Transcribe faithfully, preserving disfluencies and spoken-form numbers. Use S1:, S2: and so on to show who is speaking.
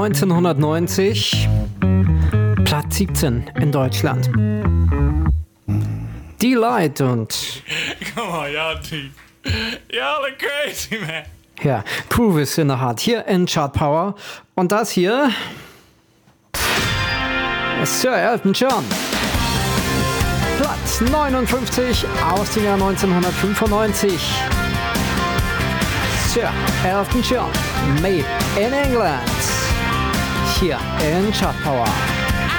S1: neunzehnhundertneunzig, Platz siebzehn in Deutschland. Delight und...
S2: Come on, y'all deep. Y'all are crazy, man.
S1: Ja, Groove ist in der Hart. Hier in Chart Power. Und das hier... Sir Elton John. Platz neunundfünfzig aus dem Jahr neunzehnhundertfünfundneunzig. Sir Elton John, Made in England. Hier in Chart Power.